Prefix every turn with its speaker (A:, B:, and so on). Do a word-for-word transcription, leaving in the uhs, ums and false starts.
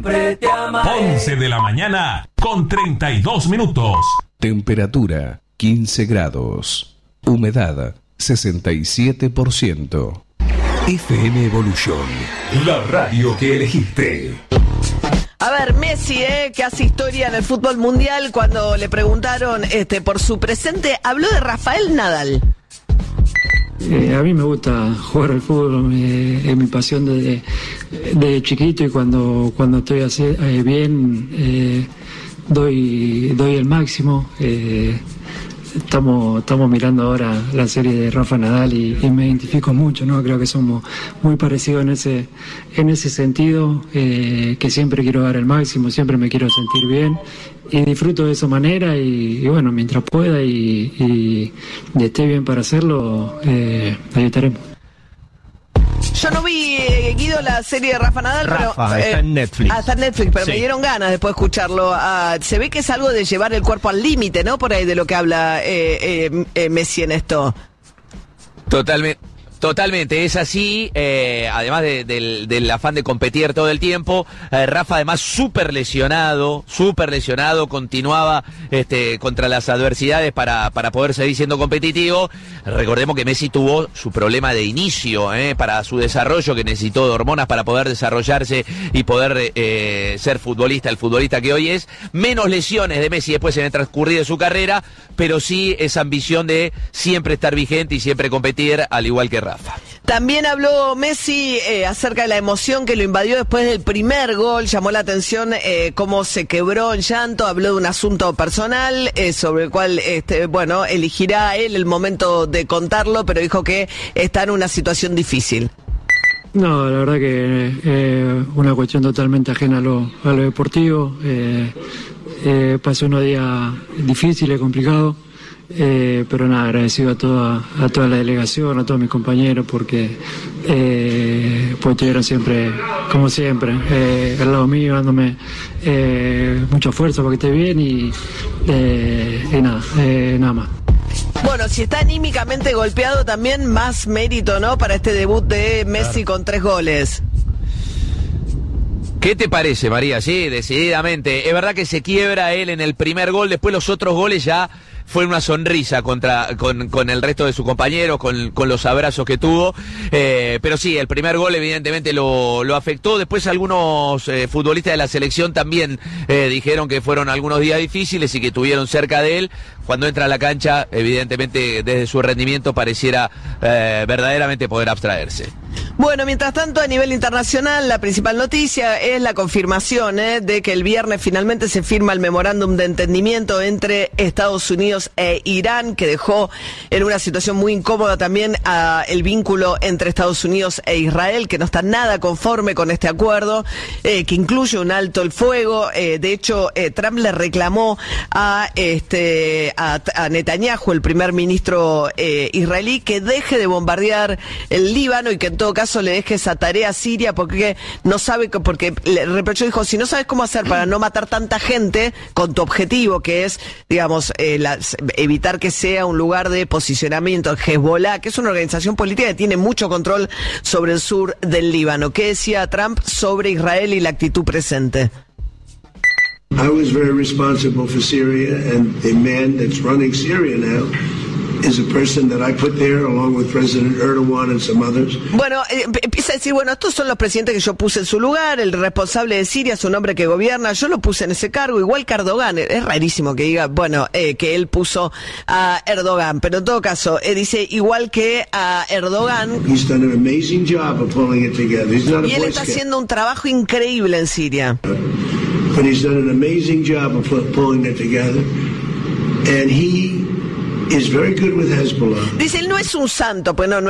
A: siempre te amaré.
B: once de la mañana con treinta y dos minutos.
C: Temperatura quince grados. Humedad sesenta y siete por ciento. F M Evolution, la radio que elegiste.
D: A ver, Messi, eh, que hace historia en el fútbol mundial, cuando le preguntaron este, por su presente, habló de Rafael Nadal.
E: Eh, a mí me gusta jugar al fútbol, eh, es mi pasión desde, desde chiquito, y cuando, cuando estoy así, eh, bien, eh, doy, doy el máximo. Eh, Estamos, estamos mirando ahora la serie de Rafa Nadal y, y me identifico mucho, ¿no? Creo que somos muy parecidos en ese, en ese sentido, eh, que siempre quiero dar el máximo, siempre me quiero sentir bien y disfruto de esa manera y, y bueno, mientras pueda y, y, y esté bien para hacerlo, eh, ahí estaremos.
D: Yo no vi, eh, Guido, la serie de Rafa Nadal,
F: Rafa,
D: pero... Eh,
F: está en Netflix.
D: Ah, está en Netflix, pero
F: Sí.
D: me dieron ganas después de escucharlo. Ah, se ve que es algo de llevar el cuerpo al límite, ¿no? Por ahí de lo que habla eh, eh, eh, Messi en esto.
G: Totalmente. Totalmente, es así, eh, además de, del, del afán de competir todo el tiempo, eh, Rafa además súper lesionado, súper lesionado, continuaba este, contra las adversidades para, para poder seguir siendo competitivo. Recordemos que Messi tuvo su problema de inicio, eh, para su desarrollo, que necesitó de hormonas para poder desarrollarse y poder eh, ser futbolista, el futbolista que hoy es. Menos lesiones de Messi después en el transcurrir de su carrera, pero sí esa ambición de siempre estar vigente y siempre competir, al igual que Rafa.
D: También habló Messi eh, acerca de la emoción que lo invadió después del primer gol. Llamó la atención eh, cómo se quebró en llanto. Habló de un asunto personal eh, sobre el cual, este, bueno, elegirá él el momento de contarlo, pero dijo que está en una situación difícil.
E: No, la verdad que es eh, una cuestión totalmente ajena a lo, a lo deportivo. Eh, eh, pasé unos días difíciles, complicados. Eh, pero nada, agradecido a toda, a toda la delegación, a todos mis compañeros, porque eh, pues estuvieron siempre, como siempre, eh, al lado mío, dándome eh, mucha fuerza para que esté bien y, eh, y nada, eh, nada más.
D: Bueno, si está anímicamente golpeado, también más mérito, ¿no? Para este debut de Messi con tres goles.
G: ¿Qué te parece, María? Sí, decididamente. Es verdad que se quiebra él en el primer gol, después los otros goles ya fue una sonrisa contra con, con el resto de sus compañeros, con, con los abrazos que tuvo. Eh, pero sí, el primer gol evidentemente lo, lo afectó. Después algunos eh, futbolistas de la selección también eh, dijeron que fueron algunos días difíciles y que estuvieron cerca de él. Cuando entra a la cancha, evidentemente desde su rendimiento pareciera eh, verdaderamente poder abstraerse.
D: Bueno, mientras tanto, a nivel internacional, la principal noticia es la confirmación eh, de que el viernes finalmente se firma el memorándum de entendimiento entre Estados Unidos e Irán, que dejó en una situación muy incómoda también a el vínculo entre Estados Unidos e Israel, que no está nada conforme con este acuerdo, eh, que incluye un alto el fuego. Eh, de hecho, eh, Trump le reclamó a este a, a Netanyahu, el primer ministro eh, israelí, que deje de bombardear el Líbano y que en todo caso le deje esa tarea a Siria, porque no sabe, porque le reprochó, dijo, si no sabes cómo hacer para no matar tanta gente con tu objetivo, que es, digamos, eh, la, evitar que sea un lugar de posicionamiento, Hezbollah, que es una organización política que tiene mucho control sobre el sur del Líbano. ¿Qué decía Trump sobre Israel y la actitud presente?
H: I was very responsible for Syria, and the man that's running Syria now is a person that I put there along with President Erdogan and some others.
D: Bueno, eh, empieza a decir, bueno, estos son los presidentes que yo puse en su lugar, el responsable de Siria es un hombre que gobierna, yo lo puse en ese cargo, igual que Erdogan. Es rarísimo que diga, bueno, eh, que él puso a Erdogan, pero en todo caso, eh, dice, igual que a Erdogan.
H: He's done an amazing job of pulling it together. He's not a
D: Y él
H: Boy
D: está
H: Scout.
D: haciendo un trabajo increíble en Siria.
H: But he's done an amazing job of pu- pulling it together. And he is very good with Hezbollah.
D: Dice, él no es un santo, pues no, no